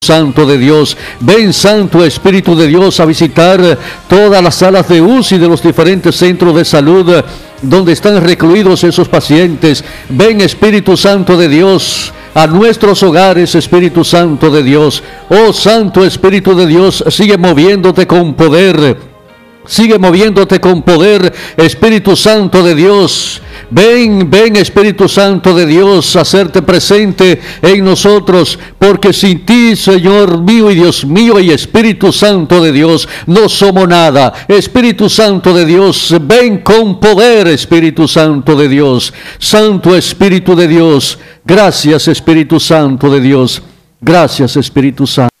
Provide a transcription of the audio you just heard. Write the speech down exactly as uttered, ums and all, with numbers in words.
Santo de Dios. Ven, Santo Espíritu de Dios, a visitar todas las salas de U C I de los diferentes centros de salud donde están recluidos esos pacientes. Ven, Espíritu Santo de Dios, a nuestros hogares, Espíritu Santo de Dios. Oh Santo Espíritu de Dios, sigue moviéndote con poder. Sigue moviéndote con poder, Espíritu Santo de Dios. Ven, ven, Espíritu Santo de Dios, a hacerte presente en nosotros, porque sin ti, Señor mío y Dios mío y Espíritu Santo de Dios, no somos nada. Espíritu Santo de Dios, ven con poder, Espíritu Santo de Dios. Santo Espíritu de Dios, gracias, Espíritu Santo de Dios. Gracias, Espíritu Santo.